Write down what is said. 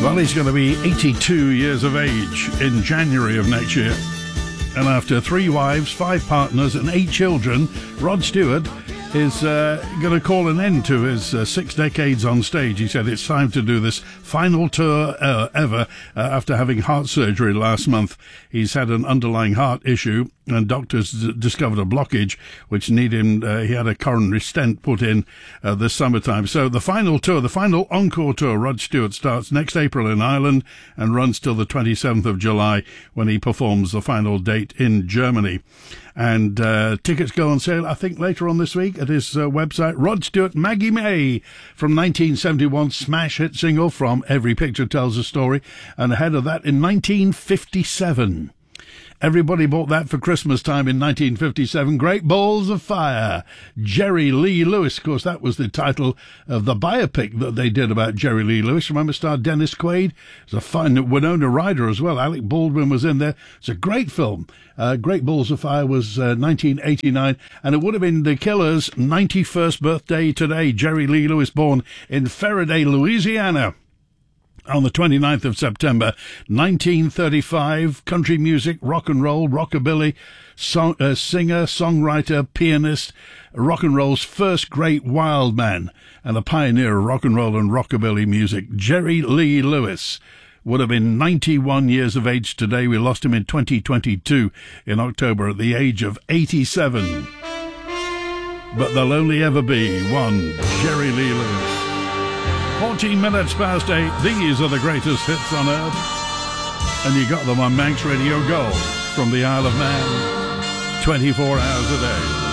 Well, he's going to be 82 years of age in January of next year. And after 3 wives, 5 partners and 8 children, Rod Stewart is going to call an end to his 6 decades on stage. He said it's time to do this final tour ever after having heart surgery last month. He's had an underlying heart issue and doctors discovered a blockage which needed him. He had a coronary stent put in this summertime. So the final tour, the final encore tour, Rod Stewart, starts next April in Ireland and runs till the 27th of July when he performs the final date in Germany. And tickets go on sale, I think, later on this week at his website. Rod Stewart, Maggie May, from 1971, smash hit single from Every Picture Tells a Story, and ahead of that in 1957. Everybody bought that for Christmas time in 1957. Great Balls of Fire. Jerry Lee Lewis. Of course, that was the title of the biopic that they did about Jerry Lee Lewis. Remember, starred Dennis Quaid? It was a fine Winona Ryder as well. Alec Baldwin was in there. It's a great film. Great Balls of Fire was 1989, and it would have been the Killer's 91st birthday today. Jerry Lee Lewis, born in Faraday, Louisiana, on the 29th of September, 1935, country music, rock and roll, rockabilly, singer, songwriter, pianist, rock and roll's first great wild man, and a pioneer of rock and roll and rockabilly music. Jerry Lee Lewis would have been 91 years of age today. We lost him in 2022 in October at the age of 87. But there'll only ever be one Jerry Lee Lewis. 14 minutes past 8, these are the greatest hits on earth. And you got them on Manx Radio Gold from the Isle of Man, 24 hours a day.